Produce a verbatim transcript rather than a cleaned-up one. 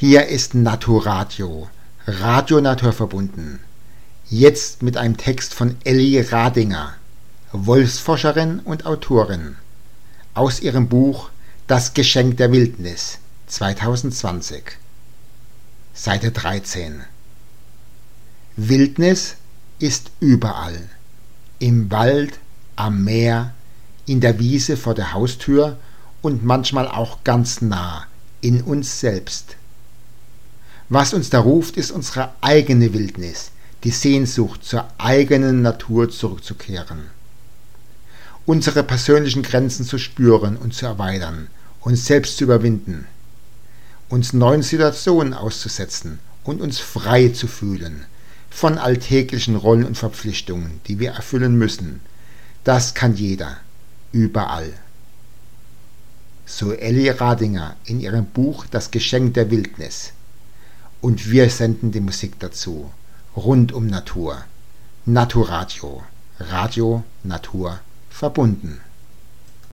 Hier ist Naturadio, Radio Naturverbunden. Jetzt mit einem Text von Elli Radinger, Wolfsforscherin und Autorin, aus ihrem Buch Das Geschenk der Wildnis, zweitausendzwanzig. Seite dreizehn. Wildnis ist überall. Im Wald, am Meer, in der Wiese vor der Haustür und manchmal auch ganz nah, in uns selbst. Was uns da ruft, ist unsere eigene Wildnis, die Sehnsucht, zur eigenen Natur zurückzukehren. Unsere persönlichen Grenzen zu spüren und zu erweitern, uns selbst zu überwinden, uns neuen Situationen auszusetzen und uns frei zu fühlen von alltäglichen Rollen und Verpflichtungen, die wir erfüllen müssen. Das kann jeder, überall. So Elli Radinger in ihrem Buch Das Geschenk der Wildnis. Und wir senden die Musik dazu, rund um Natur. Naturadio, Radio, Natur, verbunden.